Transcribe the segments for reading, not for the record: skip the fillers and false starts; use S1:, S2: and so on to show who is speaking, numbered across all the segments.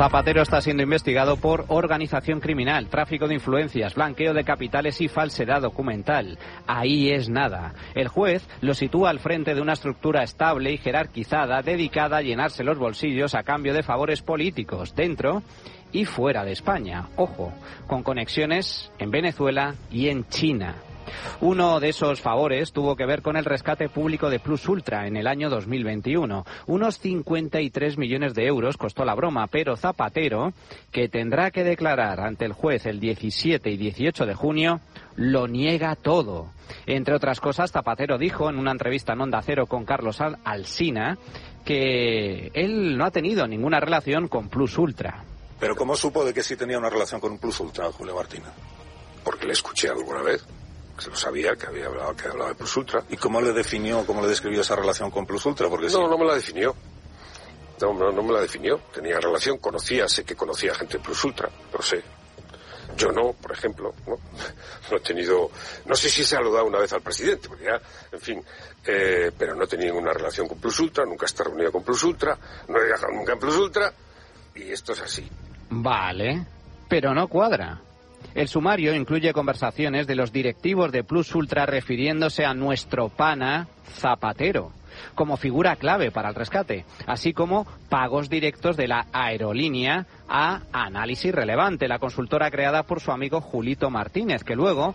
S1: Zapatero está siendo investigado por organización criminal, tráfico de influencias, blanqueo de capitales y falsedad documental. Ahí es nada. El juez lo sitúa al frente de una estructura estable y jerarquizada dedicada a llenarse los bolsillos a cambio de favores políticos, dentro y fuera de España. Ojo, con conexiones en Venezuela y en China. Uno de esos favores tuvo que ver con el rescate público de Plus Ultra en el año 2021. Unos 53 millones de euros costó la broma, pero Zapatero, que tendrá que declarar ante el juez el 17 y 18 de junio, lo niega todo. Entre otras cosas, Zapatero dijo en una entrevista en Onda Cero con Carlos Alsina que él no ha tenido ninguna relación con Plus Ultra.
S2: ¿Pero cómo supo de que sí tenía una relación con un Plus Ultra, Julio Martínez?
S3: Porque le escuché alguna vez. Se lo sabía, que hablaba de Plus Ultra.
S2: ¿Y cómo le definió, cómo le describió esa relación con Plus Ultra? Porque
S3: no me la definió. No me la definió. Tenía relación, sé que conocía gente de Plus Ultra, lo sé. Yo no, por ejemplo, no he tenido, no sé si se ha saludado una vez al presidente, porque ya, en fin, pero no he tenido ninguna relación con Plus Ultra, nunca he estado reunido con Plus Ultra, no he viajado nunca en Plus Ultra, y esto es así.
S1: Vale, pero no cuadra. El sumario incluye conversaciones de los directivos de Plus Ultra refiriéndose a nuestro pana Zapatero como figura clave para el rescate, así como pagos directos de la aerolínea a Análisis Relevante, la consultora creada por su amigo Julito Martínez, que luego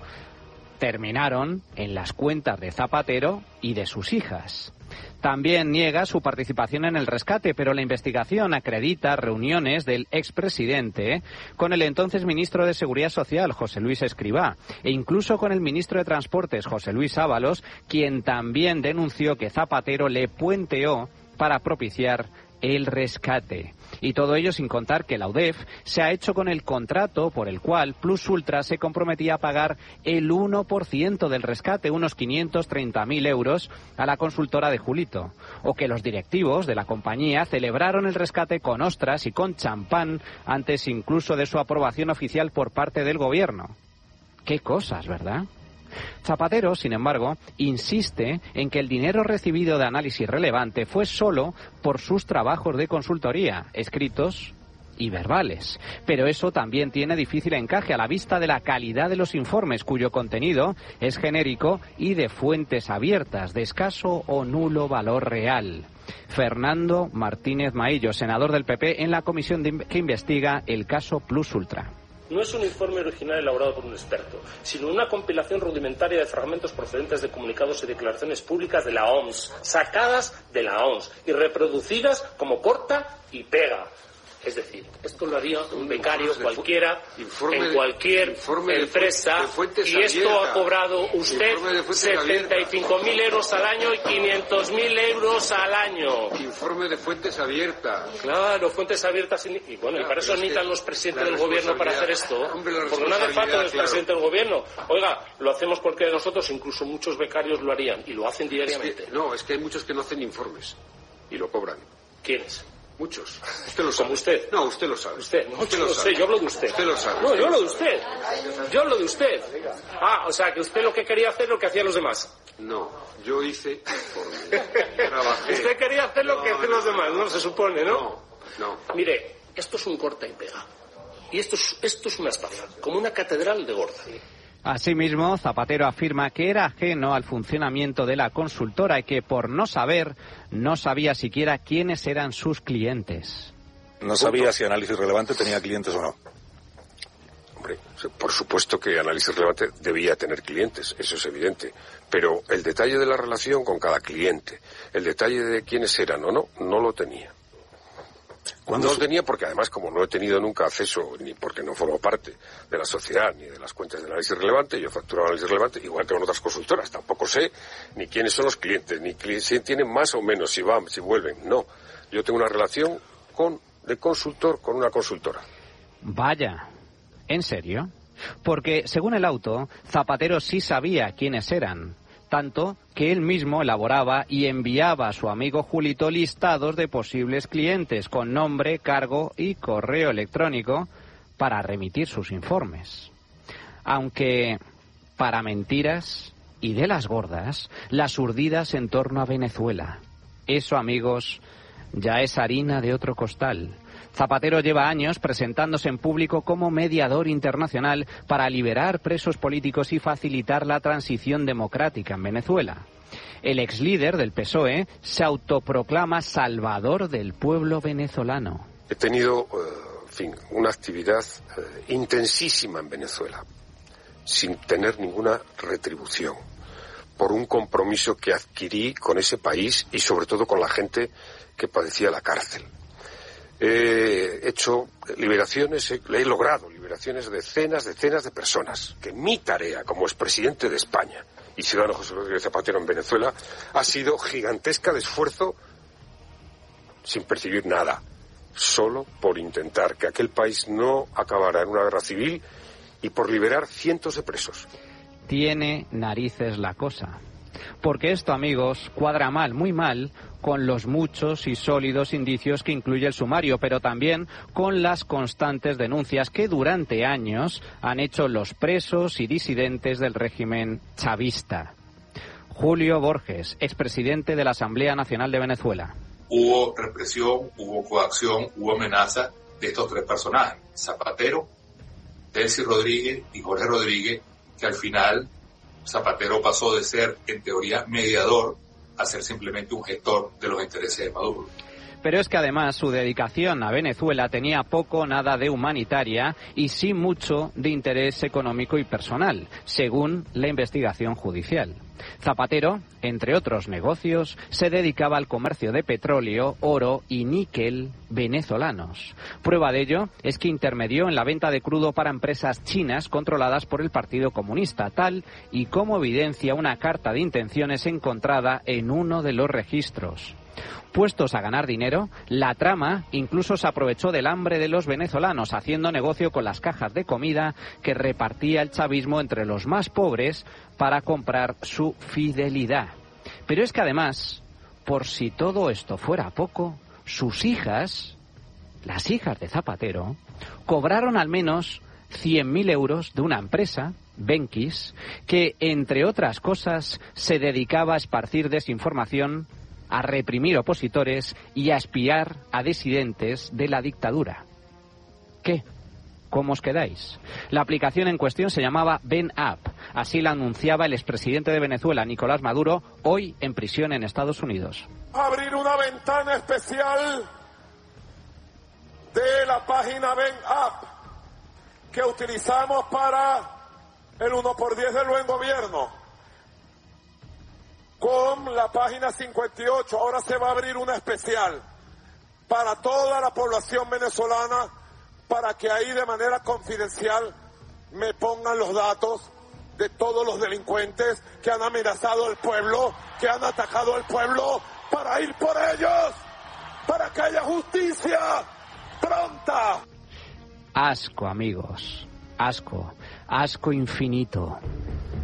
S1: terminaron en las cuentas de Zapatero y de sus hijas. También niega su participación en el rescate, pero la investigación acredita reuniones del expresidente con el entonces ministro de Seguridad Social, José Luis Escrivá, e incluso con el ministro de Transportes, José Luis Ábalos, quien también denunció que Zapatero le puenteó para propiciar el rescate. Y todo ello sin contar que la UDEF se ha hecho con el contrato por el cual Plus Ultra se comprometía a pagar el 1% del rescate, unos 530.000 euros, a la consultora de Julito. O que los directivos de la compañía celebraron el rescate con ostras y con champán antes incluso de su aprobación oficial por parte del gobierno. Qué cosas, ¿verdad? Zapatero, sin embargo, insiste en que el dinero recibido de Análisis Relevante fue solo por sus trabajos de consultoría, escritos y verbales. Pero eso también tiene difícil encaje a la vista de la calidad de los informes, cuyo contenido es genérico y de fuentes abiertas, de escaso o nulo valor real. Fernando Martínez Maillo, senador del PP en la comisión que investiga el caso Plus Ultra.
S4: No es un informe original elaborado por un experto, sino una compilación rudimentaria de fragmentos procedentes de comunicados y declaraciones públicas de la OMS, sacadas de la OMS y reproducidas como corta y pega. Es decir, esto lo haría un becario cualquiera en cualquier empresa y esto ha cobrado usted 75.000 euros al año y 500.000 euros al año.
S3: Informe de fuentes abiertas.
S4: Claro, fuentes abiertas y bueno, y para eso necesitan los presidentes del gobierno para hacer esto. Porque no hace falta el presidente del gobierno. Oiga, lo hacemos cualquiera de nosotros, incluso muchos becarios lo harían y lo hacen diariamente.
S3: Es que hay muchos que no hacen informes y lo cobran.
S4: ¿Quiénes?
S3: Muchos. Usted lo sabe.
S4: ¿Como usted?
S3: No, usted lo sabe.
S4: Usted, no, yo lo sé, yo hablo de usted.
S3: Usted lo sabe.
S4: No, yo hablo de usted. Yo hablo de usted. O sea, que usted lo que quería hacer lo que hacían los demás.
S3: No, yo hice informe. Trabajé.
S4: Usted quería hacer lo que hacen los demás, ¿no? Se supone, ¿no?
S3: No.
S4: Mire, esto es un corta y pega. Y esto es una estafa, como una catedral de gorda.
S1: Asimismo, Zapatero afirma que era ajeno al funcionamiento de la consultora y que por no saber, no sabía siquiera quiénes eran sus clientes.
S2: No sabía si Análisis Relevante tenía clientes o no.
S3: Hombre, por supuesto que Análisis Relevante debía tener clientes, eso es evidente. Pero el detalle de la relación con cada cliente, el detalle de quiénes eran o no lo tenía. No lo tenía porque además, como no he tenido nunca acceso, ni porque no formo parte de la sociedad, ni de las cuentas de Análisis Relevante, yo facturo Análisis Relevante, igual que con otras consultoras, tampoco sé ni quiénes son los clientes, ni si tienen más o menos, si van, si vuelven, no. Yo tengo una relación de consultor con una consultora.
S1: Vaya, ¿en serio? Porque, según el auto, Zapatero sí sabía quiénes eran. Tanto que él mismo elaboraba y enviaba a su amigo Julito listados de posibles clientes con nombre, cargo y correo electrónico para remitir sus informes. Aunque, para mentiras y de las gordas, las urdidas en torno a Venezuela. Eso, amigos, ya es harina de otro costal. Zapatero lleva años presentándose en público como mediador internacional para liberar presos políticos y facilitar la transición democrática en Venezuela. El exlíder del PSOE se autoproclama salvador del pueblo venezolano.
S3: He tenido, una actividad intensísima en Venezuela, sin tener ninguna retribución, por un compromiso que adquirí con ese país y sobre todo con la gente que padecía la cárcel. He hecho liberaciones, he logrado liberaciones de decenas de personas, que mi tarea como expresidente de España y ciudadano José Rodríguez Zapatero en Venezuela ha sido gigantesca de esfuerzo sin percibir nada, solo por intentar que aquel país no acabara en una guerra civil y por liberar cientos de presos.
S1: Tiene narices la cosa. Porque esto, amigos, cuadra mal, muy mal, con los muchos y sólidos indicios que incluye el sumario, pero también con las constantes denuncias que durante años han hecho los presos y disidentes del régimen chavista. Julio Borges, expresidente de la Asamblea Nacional de Venezuela.
S5: Hubo represión, hubo coacción, hubo amenaza de estos tres personajes, Zapatero, Delcy Rodríguez y Jorge Rodríguez, que al final Zapatero pasó de ser, en teoría, mediador a ser simplemente un gestor de los intereses de Maduro.
S1: Pero es que además su dedicación a Venezuela tenía poco o nada de humanitaria y sí mucho de interés económico y personal, según la investigación judicial. Zapatero, entre otros negocios, se dedicaba al comercio de petróleo, oro y níquel venezolanos. Prueba de ello es que intermedió en la venta de crudo para empresas chinas controladas por el Partido Comunista, tal y como evidencia una carta de intenciones encontrada en uno de los registros. Puestos a ganar dinero, la trama incluso se aprovechó del hambre de los venezolanos, haciendo negocio con las cajas de comida que repartía el chavismo entre los más pobres para comprar su fidelidad. Pero es que además, por si todo esto fuera poco, sus hijas, las hijas de Zapatero, cobraron al menos 100.000 euros de una empresa, Benquis, que, entre otras cosas, se dedicaba a esparcir desinformación, a reprimir opositores y a espiar a disidentes de la dictadura. ¿Qué? ¿Cómo os quedáis? La aplicación en cuestión se llamaba BenApp. Así la anunciaba el expresidente de Venezuela, Nicolás Maduro, hoy en prisión en Estados Unidos.
S6: Abrir una ventana especial de la página BenApp que utilizamos para el 1x10 del buen gobierno. Con la página 58, ahora se va a abrir una especial para toda la población venezolana, para que ahí de manera confidencial me pongan los datos de todos los delincuentes que han amenazado al pueblo, que han atacado al pueblo, para ir por ellos, para que haya justicia pronta.
S1: Asco, amigos, asco, asco infinito.